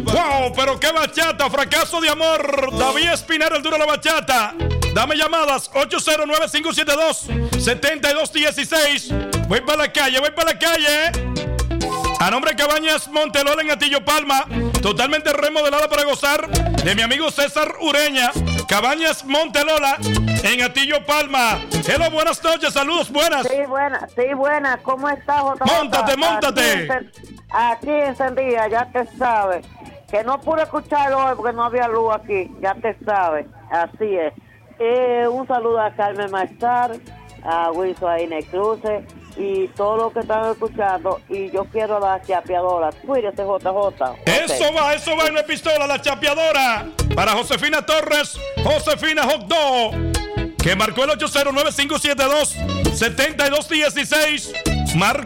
Wow, pero qué bachata, fracaso de amor. David Espinar, el duro de la bachata. Dame llamadas 809-572-7216. Voy para la calle. A nombre de Cabañas Montelola en Atillo Palma, totalmente remodelada para gozar de mi amigo César Ureña. Cabañas Montelola en Atillo Palma. Hello, buenas noches, saludos, buenas. Sí, buena. ¿Cómo estás, Jota? Móntate. Aquí encendida, ya te sabes. Que no pude escucharlo hoy porque no había luz aquí, ya te sabes. Así es. Un saludo a Carmen Maestar, a Wilson Aine Cruce y todos los que están escuchando. Y yo quiero la chapeadora. Cuídese, JJ. Eso va en la pistola, la chapeadora. Para Josefina Torres, Josefina Hot Dog, que marcó el 809-572-7216. Marca